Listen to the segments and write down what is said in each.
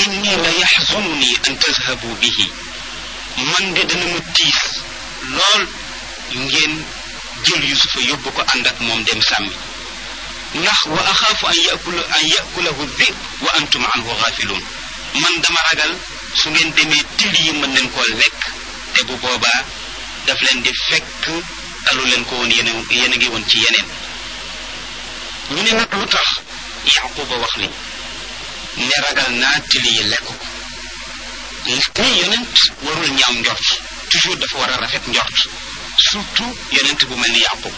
inni la yaxzununi an tazhabu bihi man de dana ma tiis lool ngeen jël yusufa yóbbu ko ànd ak moom dem sàmmi ndax wa axaafu an yakulahu dhib wa antum anhu gaafiluun man dama ragal su ngeen demee till yi mën leen koo lekk te bu boobaa daf leen di fekk talu leen ko woon yéen a ngi woon ci yeneen ñu ne nag lu tax yaquba wax ni ne ragal naa till yi lekk ko te yonent warul ñaaw njort toujours dafa war a rafet njort surtout yonent bu mel ni yaqub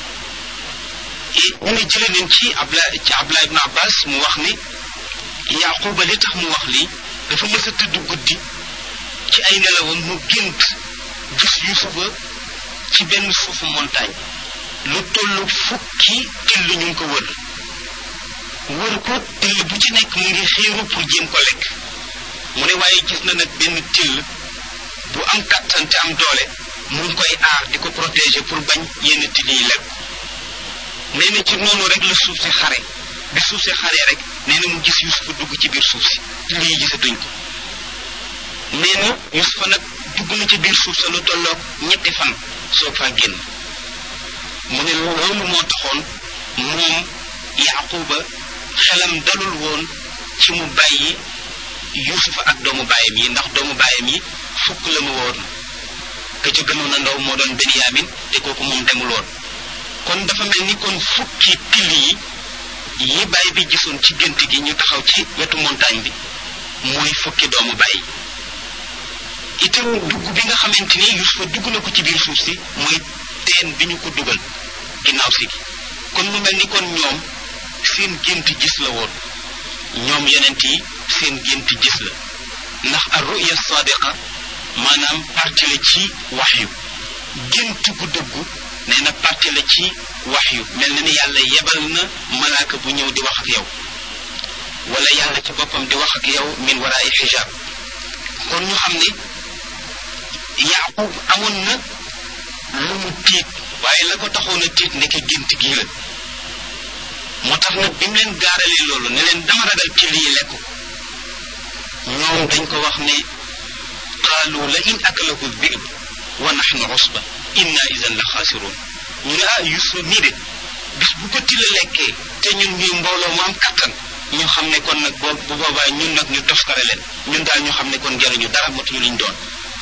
ñu ne jële nañ ci Abdullah ibn Abbas mu wax ni yaquba li tax mu wax lii dafa mës a tëdd guddi ci ay nelawam mu gént gis yusufa ci benn suufu montagne lu tollu fukki till ñu ngi ko wër ko till bu ci nekk mu ngi xiiru pour jéem ko lekk mu ne waaye gis na nag benn till bu am kàttan te am doole mu ngi koy aar di ko protéger pour bañ yenn till yi lekk nee na ci noonu rek la suuf si xare bi suuf si xaree rek nee na mu gis yusufa dugg ci biir suuf si till yi gisatuñ ko nee na yusufa nag dugg na ci biir suuf sa lu tolloog ñetti fan soog faa génn mu ne loolu moo taxoon moom yaquba xelam dalul woon ci mu bàyyi yusufa ak doomu baayam yi ndax doomu baayam yi fukk la mu woon ka ca gënoon a ndaw moo doon benyamin te kooku moom demul woon kon dafa mel ni kon fukki till yi baay bi gisoon ci gént gi ñu taxaw ci wetu montagne bi mooy fukki doomu baay itam dugg bi nga xamante ni yusufa dugg na ko ci biir suuf si mooy teen bi ñu ko dugal ginnaaw si gi kon mu mel ni kon ñoom seen gént gis la woon ñoom yonent yi seen gént gis la ndax ar ruya sadiqa maanaam parti la ci waxyu gént gu dëggu nee na parti la ci waxyu mel na ni yàlla yebal na malaaka bu ñëw di wax ak yow wala yàlla ci boppam di wax ak yow min waraay xijaab kon ñu xam ne yaqub amoon na lu mu tiit waaye la ko taxoon a tiit ndeke gént gii la moo tax nag bi mu leen gaaralee loolu ne leen dama ragal till yi lekk ko ñoom dañ ko wax ne qaalu la in akalahu dhib wa nahnu usba inna idan la xaasiruun ñu ne Yuusuf mii de bis bu ko till lekkee te ñun ñuy mbooloo mu am kattan ñu xam ne kon nag bu boobaa ñun nag ñu toskare leen ñun daal ñu xam ne kon jariñu dara matuñu liñ doon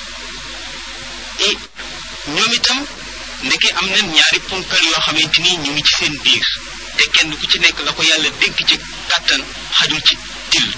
et ñoom itam ndeke am na ñaari ponkal yoo xamante ni ñu ngi ci seen biir te kenn ku ci nekk la ko yàlla dénk ci kàttan xajul ci till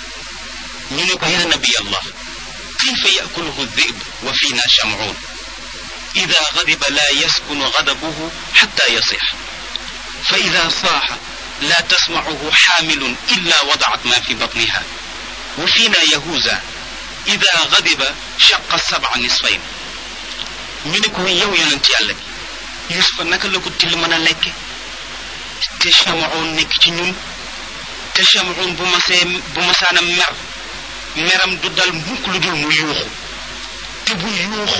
ñu ne ko yaa nabi allah kayfa yakuluhu dhib wa fiina shamuun ida gadiba la yaskunu gadabuhu xatta yasix fa ida saaxa la tasmacuhu xaamilun illa wadacat ma fi batniha wa fiina yahuuza ida gadiba shaqa sabca nisfayn ñu ne ko yow yonent yàlla bi yusufa naka la ko till mën a lekke te Shamuun nekk ci ñun te Shamuun bu masaana meram du dal mukk lu dul mu yuuxu te bu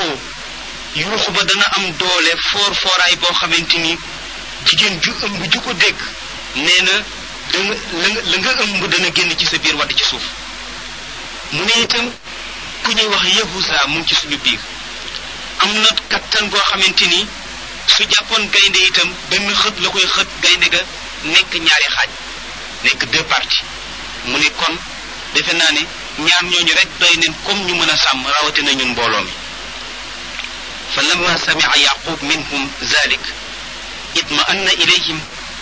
yuuxu ba dana am doole fooraay boo xamante ni jigéen ju ëmb ju ko dégg nee na la nga ëmb dana génn ci sa biir wadd ci suuf mu ne itam ku ñuy wax Yahuza mu ngi ci suñu biir am na kattan boo xamante ni su jàppoon gaynde itam benn xët la koy xët gaynde ga nekk ñaari xaaj nekk deux parties mu ne kon defe naa ne ñaar ñooñu rek doy neen comme ñu mën a sàmm rawatina ñun mbooloo mi fa lamma sami'a yaqub minhum zalik itma'anna ilayhim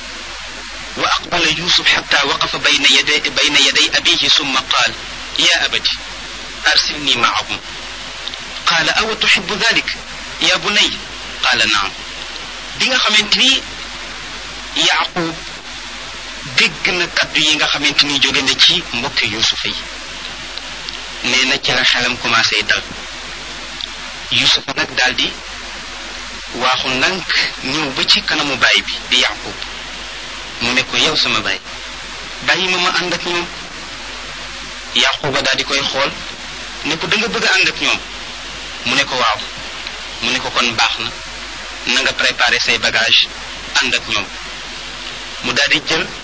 wa aqbala yusuf hatta waqafa bayna yaday abihi summa qaal ya abati arsilni ma'ahum qaala awa tuhibbu dhalik ya bunay qaala naam bi nga xamante ni yaqub dégg na kaddu yi nga xamante ni jóge na ci mbokki yusufa yi nee na ci la xelam commencé dal yusufa nag daldi waaxu ndànk ñëw ba ci kanamu baay bi di yaqub mu ne ko yow sama baay bàyyi ma ànd ak ñoom yaquba daal di koy xool ne ko da nga bëgg a ànd ak ñoom mu ne ko waaw mu ne ko kon baax na nga préparer say bagage ànd ak ñoom mu daal di jël